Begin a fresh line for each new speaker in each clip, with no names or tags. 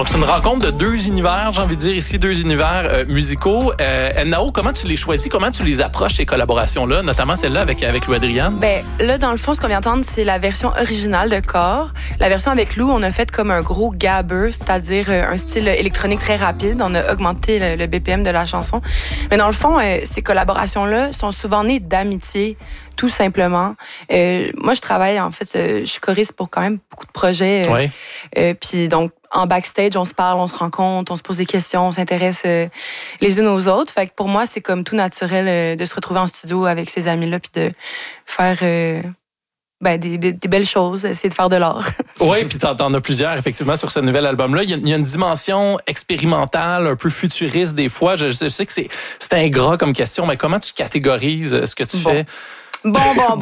Donc, c'est une rencontre de deux univers, j'ai envie de dire ici, deux univers musicaux. Nao, comment tu les choisis? Comment tu les approches, ces collaborations-là, notamment celle-là avec Lou Adriane?
Ben, là, dans le fond, ce qu'on vient d'entendre, c'est la version originale de Corps. La version avec Lou, on a fait comme un gros gabber, c'est-à-dire un style électronique très rapide. On a augmenté le BPM de la chanson. Mais dans le fond, ces collaborations-là sont souvent nées d'amitié, tout simplement. Moi, je travaille, en fait, je suis choriste pour quand même beaucoup de projets.
Oui.
Puis donc, en backstage, on se parle, on se rencontre, on se pose des questions, on s'intéresse les unes aux autres. Fait que pour moi, c'est comme tout naturel de se retrouver en studio avec ces amis-là puis de faire des belles choses, essayer de faire de l'art.
Oui, puis t'en as plusieurs, effectivement, sur ce nouvel album-là. Il y a une dimension expérimentale, un peu futuriste des fois. Je sais que c'est ingrat comme question, mais comment tu catégorises ce que tu fais?
Bon.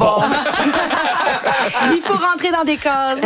Il faut rentrer dans des cases.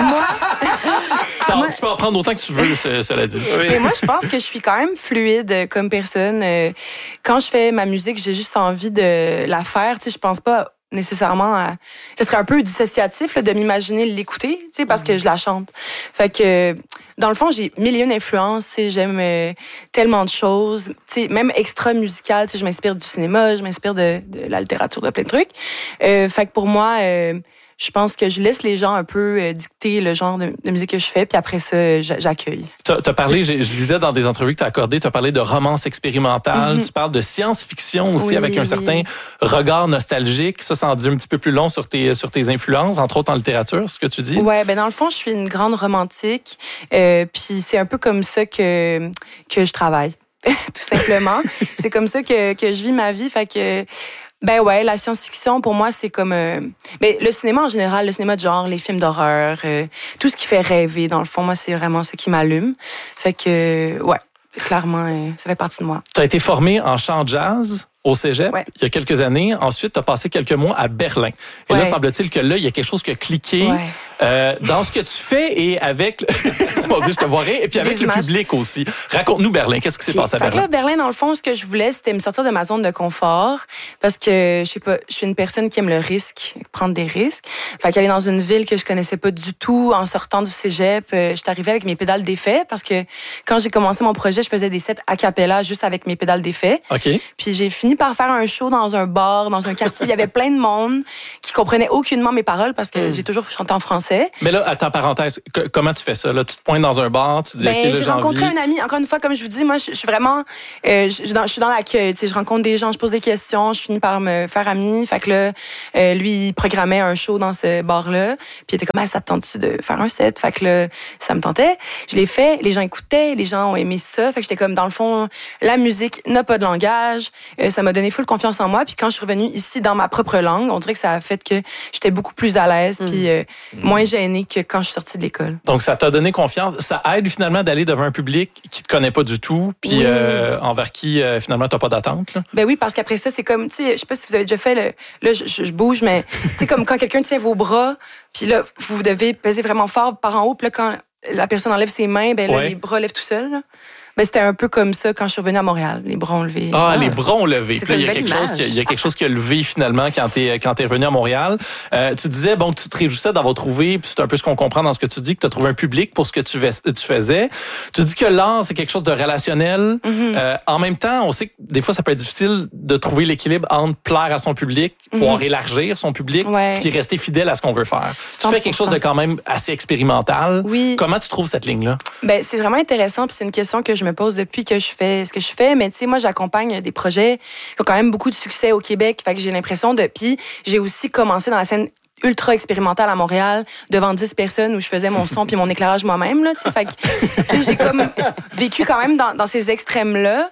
Tu peux en prendre autant que tu veux, cela dit.
Et moi, je pense que je suis quand même fluide comme personne. Quand je fais ma musique, j'ai juste envie de la faire. Tu sais, je pense pas nécessairement à... Ce serait un peu dissociatif là, de m'imaginer l'écouter, tu sais, parce que je la chante. Fait que, dans le fond, j'ai mille et une influences, tu sais, j'aime tellement de choses, tu sais, même extra musicales, tu sais, je m'inspire du cinéma, je m'inspire de la littérature, de plein de trucs. Fait que pour moi, je pense que je laisse les gens un peu dicter le genre de musique que je fais, puis après ça, j'accueille.
T'as parlé, je lisais dans des entrevues que tu as accordées, tu as parlé de romance expérimentale, tu parles de science-fiction aussi, avec un certain regard nostalgique. Ça en dit un petit peu plus long sur tes influences, entre autres en littérature, ce que tu dis.
Ouais, ben dans le fond, je suis une grande romantique, puis c'est un peu comme ça que je travaille, tout simplement. C'est comme ça que je vis ma vie, fait que... Ben ouais, la science-fiction, pour moi, c'est comme... le cinéma en général, le cinéma de genre, les films d'horreur, tout ce qui fait rêver, dans le fond, moi, c'est vraiment ce qui m'allume. Fait que, ouais, clairement, ça fait partie de moi.
Tu as été formée en chant jazz au cégep il y a quelques années. Ensuite, tu as passé quelques mois à Berlin. Et là, semble-t-il que là, il y a quelque chose qui a cliqué dans ce que tu fais et avec... Mon Dieu, je te vois rire. Et puis avec le public aussi. Raconte-nous Berlin. Qu'est-ce qui s'est passé à Berlin?
Là, Berlin, dans le fond, ce que je voulais, c'était me sortir de ma zone de confort parce que, je sais pas, je suis une personne qui aime le risque, prendre des risques. Fait qu'aller dans une ville que je connaissais pas du tout en sortant du cégep, j'étais arrivée avec mes pédales d'effet parce que quand j'ai commencé mon projet, je faisais des sets a cappella juste avec mes pédales d'effet.
OK.
Puis j'ai fini par faire un show dans un bar, dans un quartier. Il y avait plein de monde qui comprenait aucunement mes paroles parce que j'ai toujours chanté en français.
Mais là, attends, parenthèse, comment tu fais ça? Là, tu te pointes dans un bar, tu dis, OK, là,
j'ai rencontré un ami. Encore une fois, comme je vous dis, moi, je suis vraiment... je suis dans l'accueil. Tu sais, je rencontre des gens, je pose des questions, je finis par me faire amie. Fait que là, lui, il programmait un show dans ce bar-là. Puis il était comme, ça te tente-tu de faire un set? Fait que là, ça me tentait. Je l'ai fait, les gens écoutaient, les gens ont aimé ça. Fait que j'étais comme, dans le fond, la musique n'a pas de langage. Ça m'a donné full confiance en moi. Puis quand je suis revenue ici dans ma propre langue, on dirait que ça a fait que j'étais beaucoup plus à l'aise puis moins gênée que quand je suis sortie de l'école.
Donc, ça t'a donné confiance. Ça aide finalement d'aller devant un public qui te connaît pas du tout puis envers qui, finalement, t'as pas d'attente. Là.
Ben oui, parce qu'après ça, c'est comme, tu sais, je sais pas si vous avez déjà fait, là, je bouge, mais tu sais, comme quand quelqu'un tient vos bras, puis là, vous devez peser vraiment fort par en haut, puis là, quand la personne enlève ses mains, ben là, les bras lèvent tout seuls, là. Ben, c'était un peu comme ça quand je suis revenue à Montréal. Les bras ont levé.
Les bras ont levé. Puis là, il y a quelque chose qui a levé finalement quand t'es revenu à Montréal. Tu disais, bon, que tu te réjouissais d'avoir trouvé, puis c'est un peu ce qu'on comprend dans ce que tu dis, que tu as trouvé un public pour ce que tu faisais. Tu dis que l'art, c'est quelque chose de relationnel. En même temps, on sait que des fois, ça peut être difficile de trouver l'équilibre entre plaire à son public, pouvoir élargir son public, puis rester fidèle à ce qu'on veut faire. Tu fais quelque chose de quand même assez expérimental.
Oui.
Comment tu trouves cette ligne-là?
Ben, c'est vraiment intéressant, puis c'est une question que je me pose depuis que je fais ce que je fais. Mais tu sais, moi, j'accompagne des projets qui ont quand même beaucoup de succès au Québec. Fait que j'ai l'impression de... Puis j'ai aussi commencé dans la scène ultra expérimentale à Montréal, devant 10 personnes où je faisais mon son puis mon éclairage moi-même. Là, fait que, tu sais, j'ai comme vécu quand même dans ces extrêmes-là.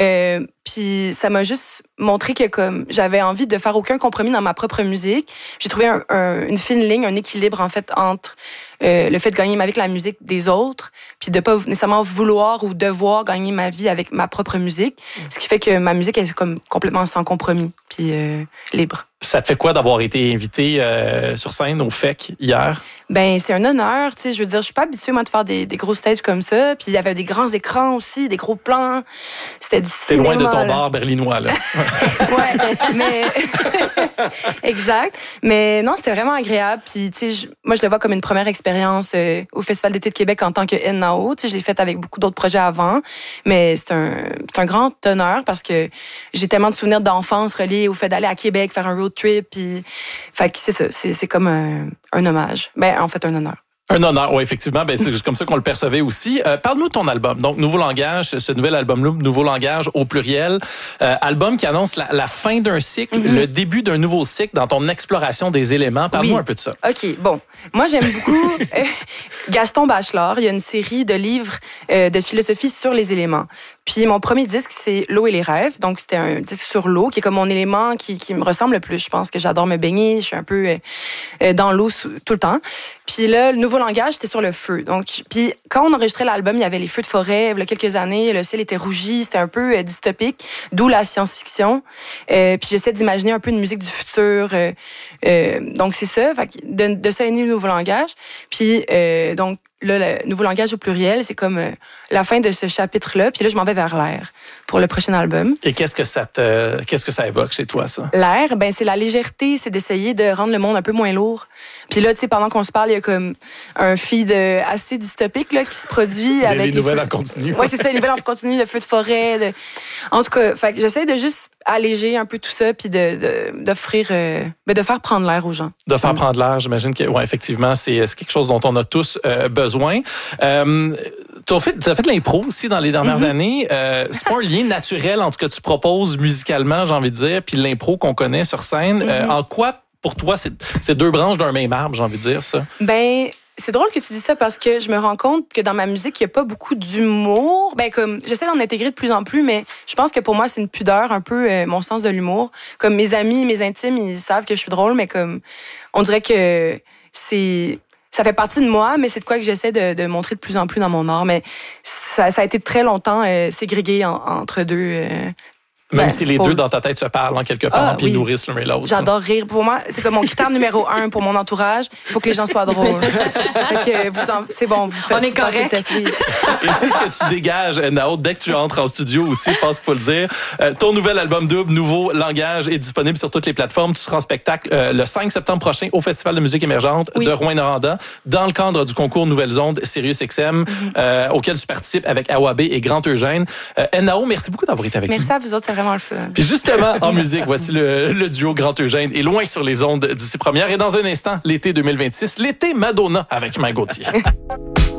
Puis ça m'a juste montré que comme j'avais envie de faire aucun compromis dans ma propre musique. J'ai trouvé une fine ligne, un équilibre en fait entre le fait de gagner ma vie avec la musique des autres, puis de pas nécessairement vouloir ou devoir gagner ma vie avec ma propre musique. Ce qui fait que ma musique est comme complètement sans compromis, puis libre.
Ça te fait quoi d'avoir été invité sur scène au FEC hier?
Ben c'est un honneur, tu sais. Je veux dire, je suis pas habituée moi de faire des gros stages comme ça. Puis il y avait des grands écrans aussi, des gros plans. C'était du cinéma.
T'es loin de ton bar berlinois, là.
Ouais, mais... exact. Mais non, c'était vraiment agréable. Puis, tu sais, moi, je le vois comme une première expérience au Festival d'été de Québec en tant que NAO. Tu sais, je l'ai fait avec beaucoup d'autres projets avant. Mais c'est un grand honneur parce que j'ai tellement de souvenirs d'enfance reliés au fait d'aller à Québec, faire un road trip. Puis, fait que c'est ça. C'est comme un hommage. Ben, en fait, un honneur.
Un honneur, oui, effectivement. Ben, c'est juste comme ça qu'on le percevait aussi. Parle-nous de ton album. Donc, Nouveau Langage, ce nouvel album-là, Nouveau Langage au pluriel. Album qui annonce la fin d'un cycle, le début d'un nouveau cycle dans ton exploration des éléments. Parle-nous un peu de ça.
OK, bon. Moi, j'aime beaucoup Gaston Bachelard. Il y a une série de livres de philosophie sur les éléments. Puis mon premier disque, c'est L'eau et les rêves. Donc, c'était un disque sur l'eau, qui est comme mon élément qui me ressemble le plus. Je pense que j'adore me baigner. Je suis un peu dans l'eau tout le temps. Puis là, le Nouveau Langage, c'était sur le feu. Donc, puis quand on enregistrait l'album, il y avait les feux de forêt. Il y a quelques années, le ciel était rougi. C'était un peu dystopique, d'où la science-fiction. Puis j'essaie d'imaginer un peu une musique du futur. Donc, c'est ça. Fait que de ça est né le Nouveau Langage. Puis, donc, là, le Nouveau Langage au pluriel, c'est comme la fin de ce chapitre-là. Puis là, je m'en vais vers l'air pour le prochain album.
Et qu'est-ce que ça évoque chez toi, ça?
L'air, ben c'est la légèreté, c'est d'essayer de rendre le monde un peu moins lourd. Puis là, tu sais, pendant qu'on se parle, il y a comme un feed assez dystopique là, qui se produit avec
les nouvelles en continu.
Oui, c'est ça, les nouvelles en continu, le feu de forêt. En tout cas, fait que j'essaie de juste alléger un peu tout ça, puis d'offrir, de faire prendre l'air aux gens.
De faire prendre l'air, j'imagine que, ouais, effectivement, c'est quelque chose dont on a tous besoin. Tu as fait de l'impro aussi dans les dernières années. C'est pas un lien naturel entre ce que tu proposes musicalement, j'ai envie de dire, puis l'impro qu'on connaît sur scène. En quoi, pour toi, c'est deux branches d'un même arbre, j'ai envie de dire ça?
Ben, c'est drôle que tu dis ça parce que je me rends compte que dans ma musique, il n'y a pas beaucoup d'humour. Ben, comme, j'essaie d'en intégrer de plus en plus, mais je pense que pour moi, c'est une pudeur, un peu mon sens de l'humour. Comme mes amis, mes intimes, ils savent que je suis drôle, mais comme, on dirait que ça fait partie de moi, mais c'est de quoi que j'essaie de montrer de plus en plus dans mon art. Mais ça a été très longtemps ségrégué entre deux.
Même si les deux dans ta tête se parlent en quelque part, puis nourrissent l'un et l'autre.
J'adore rire. Pour moi, c'est comme mon critère numéro 1 pour mon entourage. Il faut que les gens soient drôles. C'est bon, vous faites.
On est correct.
Test, oui.
Et c'est ce que tu dégages, Nao, dès que tu entres en studio aussi, je pense qu'il faut le dire. Ton nouvel album double, Nouveau Langage, est disponible sur toutes les plateformes. Tu seras en spectacle le 5 septembre prochain au Festival de musique émergente de Rouyn-Noranda, dans le cadre du concours Nouvelles Ondes SiriusXM, auquel tu participes avec Awabé et Grand Eugène. Nao, merci beaucoup d'avoir été avec nous.
Merci à vous autres, c'est vraiment le fun.
Puis justement, en musique, voici le duo Grand Eugène est loin sur les ondes d'ici première. Et dans un instant, l'été 2026, l'été Madonna avec Mike Gauthier.